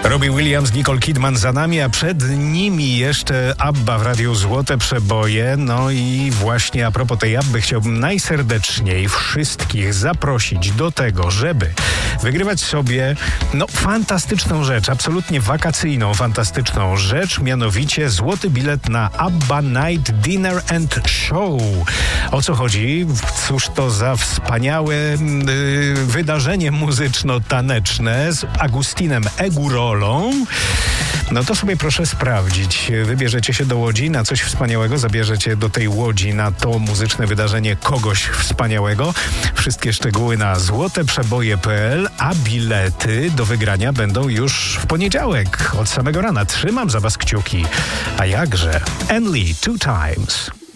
Robbie Williams, Nicole Kidman za nami, a przed nimi jeszcze ABBA w Radiu Złote Przeboje. No i właśnie a propos tej ABBY chciałbym najserdeczniej wszystkich zaprosić do tego, żeby wygrywać sobie fantastyczną rzecz, absolutnie wakacyjną, fantastyczną rzecz, mianowicie złoty bilet na ABBA Night Dinner and Show. O co chodzi? Cóż to za wspaniałe wydarzenie muzyczno-taneczne z Agustinem Egurolą. No to sobie proszę sprawdzić. Wybierzecie się do Łodzi na coś wspaniałego, zabierzecie do tej Łodzi na to muzyczne wydarzenie kogoś wspaniałego. Wszystkie szczegóły na złoteprzeboje.pl, a bilety do wygrania będą już w poniedziałek od samego rana. Trzymam za was kciuki. A jakże? Enli, Two Times.